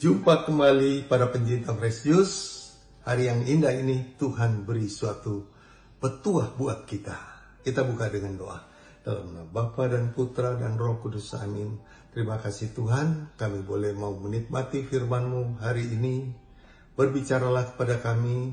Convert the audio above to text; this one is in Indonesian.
Jumpa kembali para pencinta Fresh Juice. Hari yang indah ini Tuhan beri suatu petuah buat kita. Kita buka dengan doa. Dalam nama Bapa dan Putra dan Roh Kudus, amin. Terima kasih Tuhan, kami boleh mau menikmati firman-Mu hari ini. Berbicaralah kepada kami,